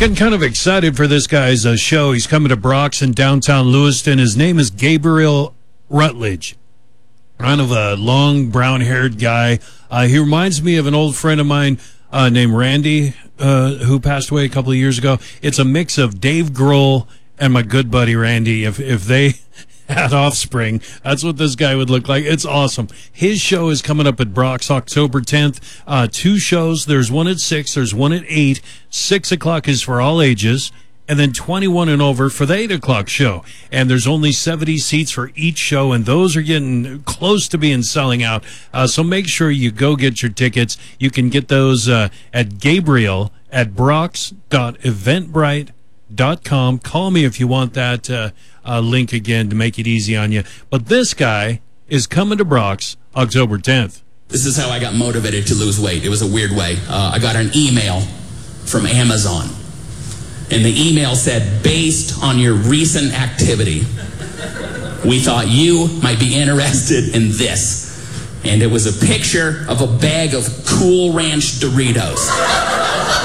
Getting kind of excited for this guy's show. He's coming to Brock's in downtown Lewiston. His name is Gabriel Rutledge. Kind of a long, brown-haired guy. He reminds me of an old friend of mine named Randy, who passed away a couple of years ago. It's a mix of Dave Grohl and my good buddy Randy. If they had offspring, that's what this guy would look like. It's awesome. His show is coming up at Brock's October 10th. 2 shows. There's one at 6. There's one at 8. 6 o'clock is for all ages. And then 21 and over for the 8 o'clock show. And there's only 70 seats for each show, and those are getting close to being selling out. So make sure you go get your tickets. You can get those at Gabriel at Brox.eventbrite.com. Call me if you want that link again to make it easy on you. But this guy is coming to Brock's October 10th. This is how I got motivated to lose weight. It was a weird way. I got an email from Amazon. And the email said, based on your recent activity, we thought you might be interested in this. And it was a picture of a bag of Cool Ranch Doritos.